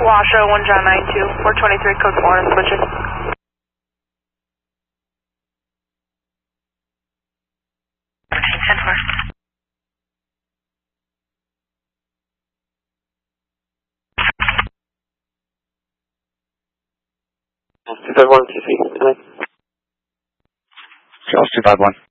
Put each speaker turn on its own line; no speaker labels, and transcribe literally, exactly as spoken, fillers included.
Washoe, one John nine two, four twenty-three, code four, and switching. ten four.
two five one, T C.
Charles two five one.